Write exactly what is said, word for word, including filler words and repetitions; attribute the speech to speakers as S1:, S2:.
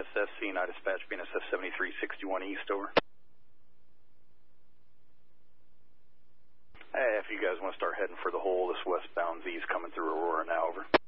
S1: S, C and I dispatch B N S S seventy-three sixty-one East, over. Hey, if you guys want to start heading for the hole, this westbound Z is coming through Aurora now, over.